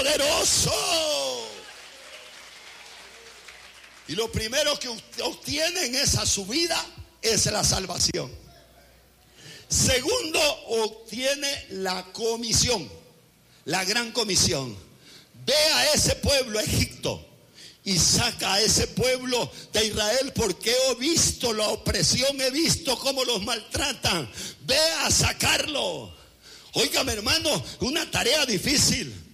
poderoso. Y lo primero que usted obtiene en esa subida es la salvación. Segundo, obtiene la comisión, la gran comisión. Ve a ese pueblo, Egipto, y saca a ese pueblo de Israel, porque he visto la opresión, he visto cómo los maltratan. Ve a sacarlo. Óigame, hermano, una tarea difícil.